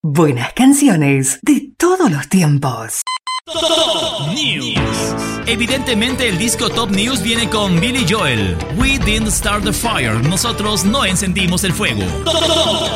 Buenas canciones de todos los tiempos. Top News. Evidentemente el disco Top News viene con Billy Joel. We didn't start the fire. Nosotros no encendimos el fuego.